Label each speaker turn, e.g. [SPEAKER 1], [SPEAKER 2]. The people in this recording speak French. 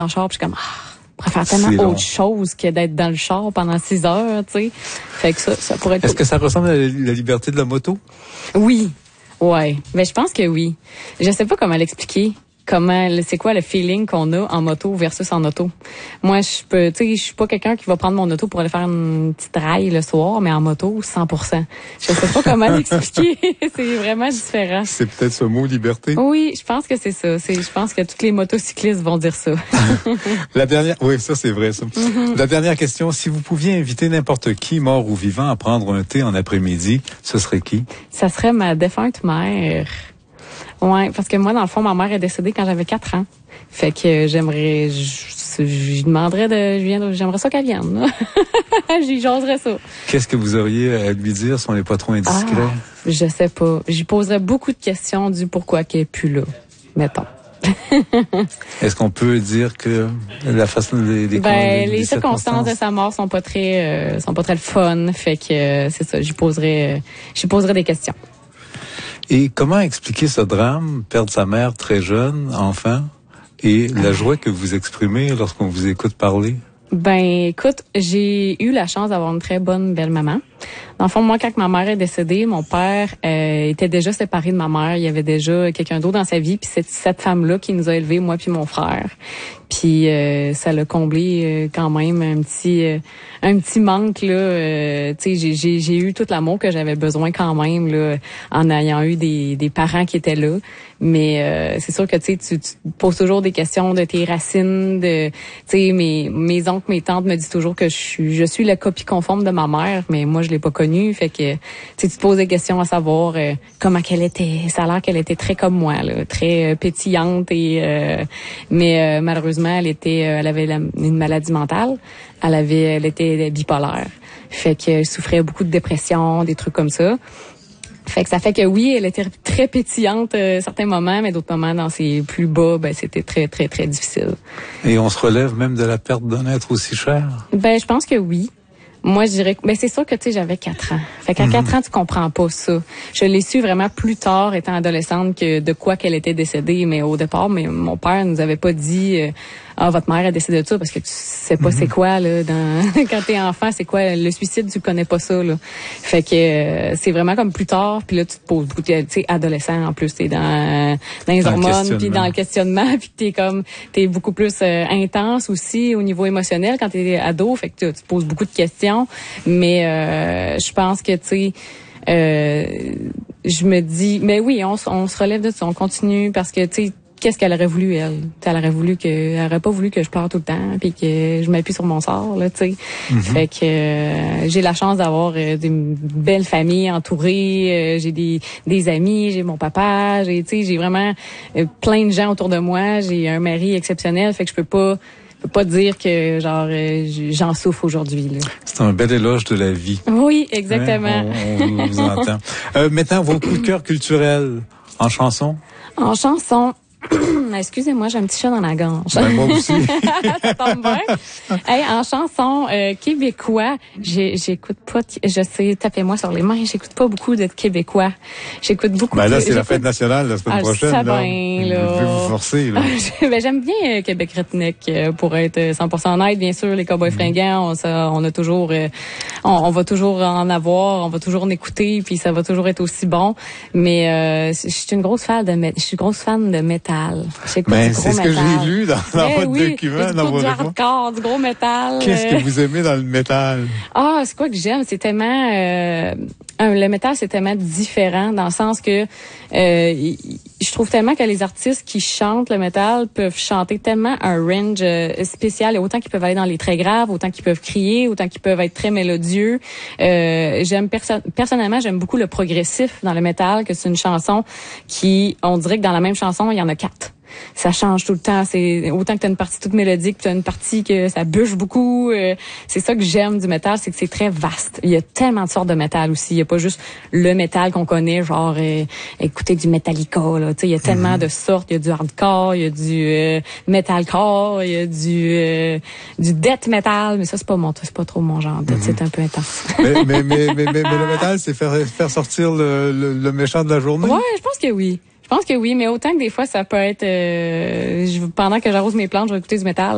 [SPEAKER 1] en char, puis je suis comme, je préfère tellement autre chose que d'être dans le char pendant 6 heures, tu sais. Fait que ça pourrait être...
[SPEAKER 2] Est-ce que ça ressemble à la liberté de la moto?
[SPEAKER 1] Oui. Ouais. Mais je pense que oui. Je sais pas comment l'expliquer. C'est quoi le feeling qu'on a en moto versus en auto. Moi, je suis pas quelqu'un qui va prendre mon auto pour aller faire une petite raille le soir, mais en moto, 100%. Je sais pas comment l'expliquer. C'est vraiment différent.
[SPEAKER 2] C'est peut-être ce mot liberté?
[SPEAKER 1] Oui, je pense que c'est ça. Je pense que tous les motocyclistes vont dire ça.
[SPEAKER 2] Oui, ça c'est vrai, ça. La dernière question, si vous pouviez inviter n'importe qui, mort ou vivant, à prendre un thé en après-midi, ce serait qui? Ça
[SPEAKER 1] serait ma défunte mère. Ouais, parce que moi, dans le fond, ma mère est décédée quand j'avais 4 ans. Fait que j'aimerais ça qu'elle vienne. J'y jaserais ça.
[SPEAKER 2] Qu'est-ce que vous auriez à lui dire si on n'est pas trop indiscret?
[SPEAKER 1] Je sais pas. J'y poserais beaucoup de questions du pourquoi qu'elle est plus là, mettons.
[SPEAKER 2] Est-ce qu'on peut dire que la façon
[SPEAKER 1] les circonstances de sa mort sont pas très le fun. Fait que c'est ça. J'y poserais des questions.
[SPEAKER 2] Et comment expliquer ce drame, perdre sa mère très jeune, enfant, et la joie que vous exprimez lorsqu'on vous écoute parler?
[SPEAKER 1] Ben, écoute, j'ai eu la chance d'avoir une très bonne belle-maman. Dans le fond, moi, quand ma mère est décédée, mon père était déjà séparé de ma mère. Il y avait déjà quelqu'un d'autre dans sa vie. Puis c'est cette femme-là qui nous a élevés, moi puis mon frère. Puis ça l'a comblé quand même un petit manque là. Tu sais, j'ai eu tout l'amour que j'avais besoin quand même là, en ayant eu des parents qui étaient là. Mais c'est sûr que tu te poses toujours des questions de tes racines, de tu sais mes oncles, mes tantes me disent toujours que je suis la copie conforme de ma mère, mais moi je l'ai pas connue. Fait que tu te poses des questions à savoir comment qu'elle était. Ça a l'air qu'elle était très comme moi là, très pétillante mais malheureusement elle avait une maladie mentale. Elle était bipolaire. Fait qu'elle souffrait beaucoup de dépression, des trucs comme ça. Fait que ça fait que oui, elle était très pétillante certains moments, mais d'autres moments dans ses plus bas, c'était très très très difficile.
[SPEAKER 2] Et on se relève même de la perte d'un être aussi cher?
[SPEAKER 1] Je pense que oui. Moi, je dirais que c'est sûr que j'avais 4 ans. Fait qu'à 4 ans, tu comprends pas ça. Je l'ai su vraiment plus tard, étant adolescente, que de quoi qu'elle était décédée. Mais au départ, mon père nous avait pas dit votre mère est décédée de ça, parce que tu sais pas c'est quoi là quand t'es enfant, c'est quoi le suicide, tu connais pas ça là. Fait que c'est vraiment comme plus tard, puis là tu te poses beaucoup, tu sais, adolescent en plus, t'es dans les hormones, puis dans le questionnement, puis t'es beaucoup plus intense aussi au niveau émotionnel quand t'es ado, fait que tu te poses beaucoup de questions, mais je pense que tu sais je me dis mais oui, on se relève de ça, on continue, parce que tu sais qu'est-ce qu'elle aurait voulu, elle? Elle aurait pas voulu que je pleure tout le temps, puis que je m'appuie sur mon sort, là, tu sais. Fait que j'ai la chance d'avoir une belle famille entourée, j'ai des amis, j'ai mon papa, j'ai vraiment plein de gens autour de moi, j'ai un mari exceptionnel, fait que je peux pas dire que j'en souffre aujourd'hui là.
[SPEAKER 2] C'est un bel éloge de la vie.
[SPEAKER 1] Oui, exactement.
[SPEAKER 2] On vous entend. Maintenant, vos coups de cœur culturels en chanson? En
[SPEAKER 1] chanson. Excusez-moi, j'ai un petit chat dans la gorge.
[SPEAKER 2] Moi aussi.
[SPEAKER 1] Ça tombe bien. Hey, en chanson québécois, j'écoute pas. Je sais, tapez-moi sur les mains. J'écoute pas beaucoup de québécois. J'écoute beaucoup.
[SPEAKER 2] Là, c'est la fête nationale la semaine prochaine.
[SPEAKER 1] Ça bien, là.
[SPEAKER 2] Je vais vous forcer. Là.
[SPEAKER 1] J'aime bien Québec redneck pour être 100% honnête. Bien sûr, les Cowboys fringants, on a toujours, on va toujours en avoir, on va toujours en écouter, puis ça va toujours être aussi bon. Mais je suis une grosse fan de métal.
[SPEAKER 2] C'est ce que j'ai lu dans votre document, dans vos
[SPEAKER 1] du hardcore, du gros métal.
[SPEAKER 2] Qu'est-ce que vous aimez dans le métal?
[SPEAKER 1] C'est quoi que j'aime? C'est tellement le métal, c'est tellement différent dans le sens que je trouve tellement que les artistes qui chantent le métal peuvent chanter tellement un range spécial, autant qu'ils peuvent aller dans les très graves, autant qu'ils peuvent crier, autant qu'ils peuvent être très mélodieux. Personnellement, j'aime beaucoup le progressif dans le métal, que c'est une chanson qui, on dirait que dans la même chanson, il y en a 4. Ça change tout le temps. C'est autant que t'as une partie toute mélodique, t'as une partie que ça bûche beaucoup. C'est ça que j'aime du métal, c'est que c'est très vaste. Il y a tellement de sortes de métal aussi. Il y a pas juste le métal qu'on connaît, genre écouter du Metallica. Là, il y a tellement de sortes. Il y a du hardcore, il y a du metalcore, il y a du death metal. Mais ça c'est pas trop mon genre. C'est un peu intense.
[SPEAKER 2] mais le métal, c'est faire sortir le méchant de la journée.
[SPEAKER 1] Ouais, je pense que oui. Je pense que oui, mais autant que des fois, ça peut être... pendant que j'arrose mes plantes, je vais écouter du métal.